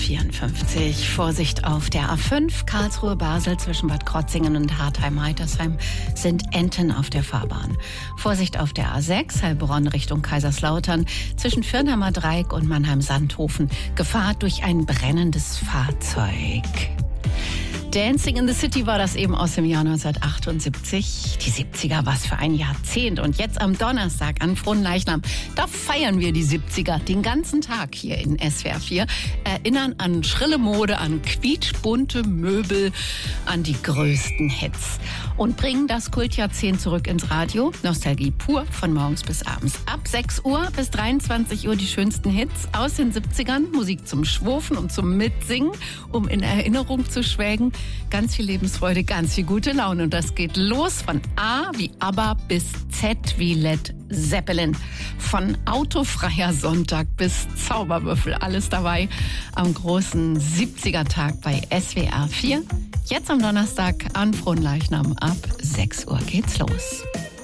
7:54 Uhr. Vorsicht auf der A5 Karlsruhe-Basel zwischen Bad Krotzingen und Hartheim-Heitersheim sind Enten auf der Fahrbahn. Vorsicht auf der A6 Heilbronn Richtung Kaiserslautern zwischen Firnheimer Dreieck und Mannheim-Sandhofen. Gefahr durch ein brennendes Fahrzeug. Dancing in the City war das eben aus dem Jahr 1978. Die 70er, was für ein Jahrzehnt. Und jetzt am Donnerstag an Fronleichnam, da feiern wir die 70er den ganzen Tag hier in SWR 4. Erinnern an schrille Mode, an quietschbunte Möbel, an die größten Hits. Und bringen das Kultjahrzehnt zurück ins Radio. Nostalgie pur von morgens bis abends. Ab 6 Uhr bis 23 Uhr die schönsten Hits aus den 70ern. Musik zum Schwurfen und zum Mitsingen, um in Erinnerung zu schwelgen. Ganz viel Lebensfreude, ganz viel gute Laune. Und das geht los von A wie ABBA bis Z wie Led Zeppelin. Von autofreier Sonntag bis Zauberwürfel. Alles dabei am großen 70er-Tag bei SWR 4. Jetzt am Donnerstag an Fronleichnam ab 6 Uhr geht's los.